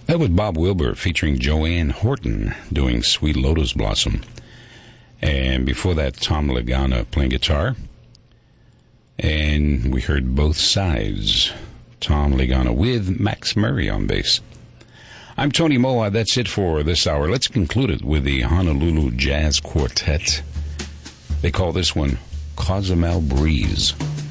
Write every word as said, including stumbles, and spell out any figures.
That was Bob Wilber featuring Joanne Horton doing Sweet Lotus Blossom. And before that, Tom Lagana playing guitar. And we heard Both Sides, Tom Lagana with Max Murray on bass. I'm Tony Moa. That's it for this hour. Let's conclude it with the Honolulu Jazz Quartet. They call this one Cozumel Breeze.